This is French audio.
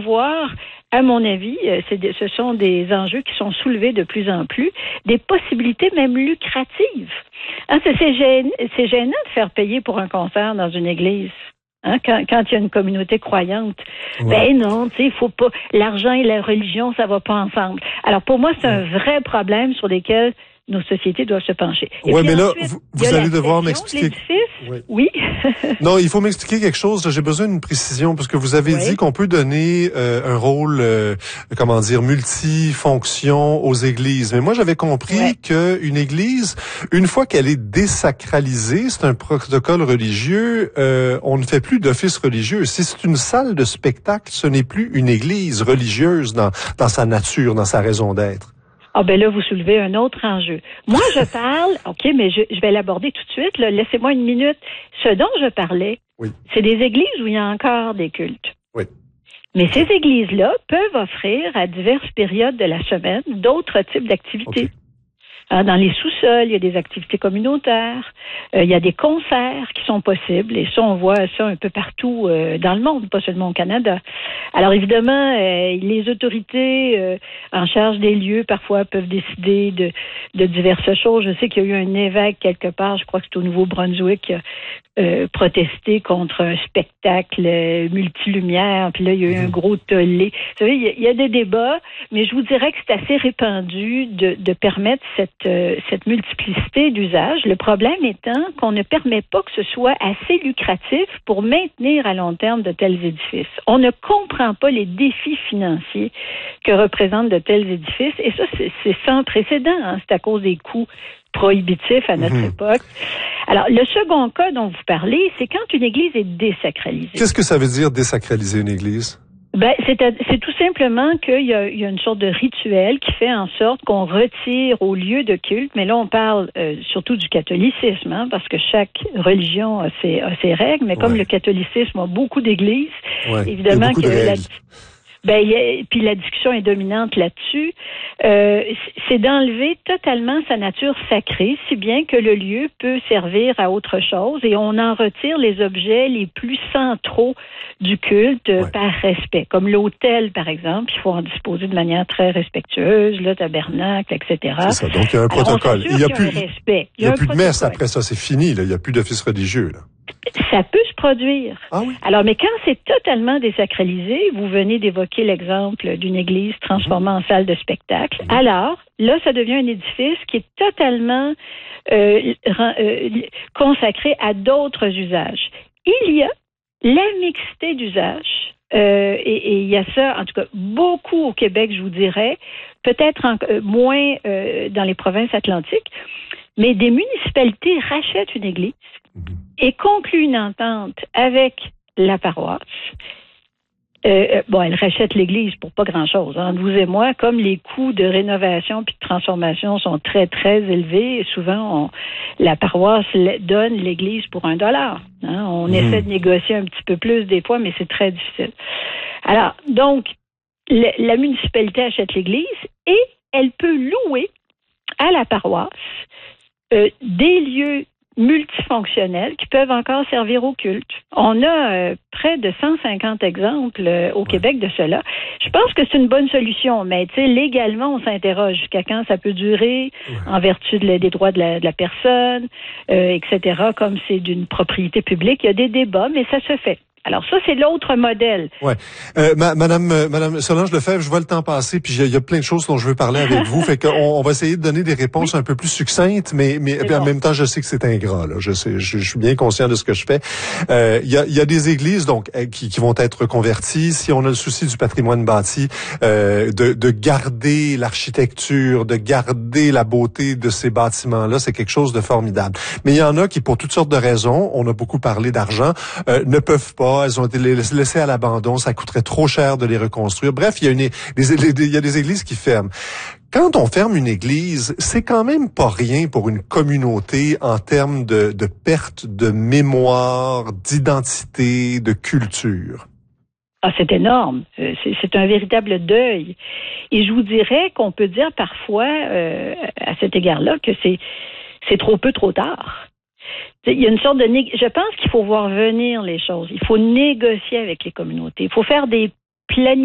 voir, à mon avis, ce sont des enjeux qui sont soulevés de plus en plus, des possibilités même lucratives. Hein, c'est gênant de faire payer pour un concert dans une église. Hein, quand il y a une communauté croyante, ben non, tu sais, il faut pas. L'argent et la religion, ça va pas ensemble. Alors pour moi, c'est un vrai problème sur lequel nos sociétés doivent se pencher. Oui, mais là, vous allez devoir m'expliquer. Oui. Non, il faut m'expliquer quelque chose. J'ai besoin d'une précision parce que vous avez dit qu'on peut donner un rôle, multifonction aux églises. Mais moi, j'avais compris qu'une église, une fois qu'elle est désacralisée, c'est un protocole religieux, on ne fait plus d'office religieux. Si c'est une salle de spectacle, ce n'est plus une église religieuse dans sa nature, dans sa raison d'être. Ah ben là, vous soulevez un autre enjeu. Moi, je parle, OK, mais je vais l'aborder tout de suite. Là. Laissez-moi une minute. Ce dont je parlais, c'est des églises où il y a encore des cultes. Oui. Mais ces églises-là peuvent offrir à diverses périodes de la semaine d'autres types d'activités. Okay. Dans les sous-sols, il y a des activités communautaires, il y a des concerts qui sont possibles, et ça, on voit ça un peu partout dans le monde, pas seulement au Canada. Alors évidemment, les autorités en charge des lieux, parfois, peuvent décider de diverses choses. Je sais qu'il y a eu un évêque quelque part, je crois que c'est au Nouveau-Brunswick, qui a protesté contre un spectacle multilumière, puis là, il y a eu un gros tollé. Vous savez, il y a des débats, mais je vous dirais que c'est assez répandu de permettre cette multiplicité d'usages. Le problème étant qu'on ne permet pas que ce soit assez lucratif pour maintenir à long terme de tels édifices. On ne comprend pas les défis financiers que représentent de tels édifices, et ça, c'est sans précédent. Hein. C'est à cause des coûts prohibitifs à notre époque. Alors, le second cas dont vous parlez, c'est quand une église est désacralisée. Qu'est-ce que ça veut dire désacraliser une église? Ben, c'est tout simplement qu'il y a une sorte de rituel qui fait en sorte qu'on retire au lieu de culte, mais là on parle surtout du catholicisme, hein, parce que chaque religion a ses règles, mais comme le catholicisme a beaucoup d'églises, évidemment que puis la discussion est dominante là-dessus. C'est d'enlever totalement sa nature sacrée, si bien que le lieu peut servir à autre chose et on en retire les objets les plus centraux du culte par respect. Comme l'autel, par exemple, il faut en disposer de manière très respectueuse, le tabernacle, etc. C'est ça, donc il y a un protocole. Il y a plus de messe après ça, c'est fini, là. Il n'y a plus d'office religieux, là. Ça peut se produire. Ah oui? Alors, mais quand c'est totalement désacralisé, vous venez d'évoquer l'exemple d'une église transformée en salle de spectacle. Alors, là, ça devient un édifice qui est totalement consacré à d'autres usages. Il y a la mixité d'usages. Et il y a ça, en tout cas, beaucoup au Québec, je vous dirais, peut-être moins dans les provinces atlantiques, mais des municipalités rachètent une église et concluent une entente avec la paroisse. Elle rachète l'église pour pas grand-chose. Entre vous et moi, comme les coûts de rénovation puis de transformation sont très, très élevés, souvent, la paroisse donne l'église pour $1. Hein? On essaie de négocier un petit peu plus des fois, mais c'est très difficile. Alors, donc, la municipalité achète l'église et elle peut louer à la paroisse des lieux multifonctionnels qui peuvent encore servir au culte. On a près de 150 exemples au Québec de cela. Je pense que c'est une bonne solution, mais légalement, on s'interroge jusqu'à quand ça peut durer en vertu des droits de la personne, etc. Comme c'est d'une propriété publique, il y a des débats, mais ça se fait. Alors ça, c'est l'autre modèle. Ouais, Madame Solange Lefebvre, je vois le temps passer, puis il y a plein de choses dont je veux parler avec vous. Fait qu'on va essayer de donner des réponses un peu plus succinctes, mais en même temps, je sais que c'est ingrat. Là, je suis bien conscient de ce que je fais. Il y a des églises donc qui vont être reconverties. Si on a le souci du patrimoine bâti, de garder l'architecture, de garder la beauté de ces bâtiments-là, c'est quelque chose de formidable. Mais il y en a qui, pour toutes sortes de raisons, on a beaucoup parlé d'argent, ne peuvent pas. Elles ont été laissées à l'abandon. Ça coûterait trop cher de les reconstruire. Bref, il y a des églises qui ferment. Quand on ferme une église, c'est quand même pas rien pour une communauté en termes de perte de mémoire, d'identité, de culture. Ah, c'est énorme. C'est un véritable deuil. Et je vous dirais qu'on peut dire parfois, à cet égard-là, que c'est trop peu, trop tard. Il y a une sorte de... Je pense qu'il faut voir venir les choses. Il faut négocier avec les communautés. Il faut faire des planifications